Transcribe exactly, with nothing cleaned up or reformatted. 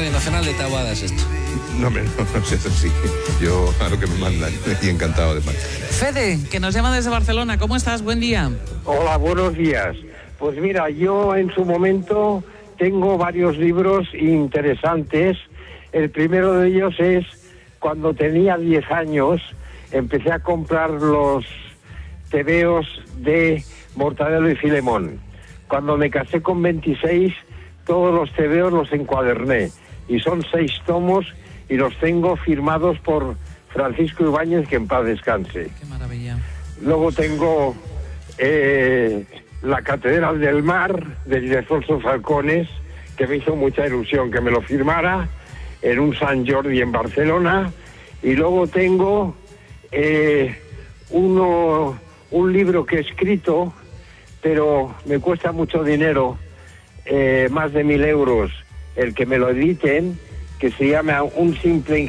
Radio Nacional de Taboada es esto. No, hombre, no, no es eso, sí. Yo a lo que me mandan y encantado de parte. Fede, que nos llama desde Barcelona. ¿Cómo estás? Buen día. Hola, buenos días. Pues mira, yo en su momento tengo varios libros interesantes. El primero de ellos es cuando tenía diez años, empecé a comprar los tebeos de Mortadelo y Filemón. Cuando me casé con veintiséis, todos los tebeos los encuaderné. Y son seis tomos y los tengo firmados por Francisco Ibáñez, que en paz descanse. Qué maravilla. Luego tengo eh, La Catedral del Mar, de Ildefonso Falcones, que me hizo mucha ilusión que me lo firmara, en un San Jordi en Barcelona. Y luego tengo eh, uno, un libro que he escrito, pero me cuesta mucho dinero, eh, más de mil euros, el que me lo editen, que se llama Un simple